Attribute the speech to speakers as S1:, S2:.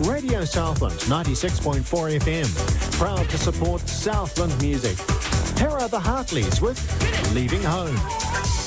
S1: Radio Southland 96.4 FM. Proud to support Southland music. Here are the Hartleys with Leaving Home.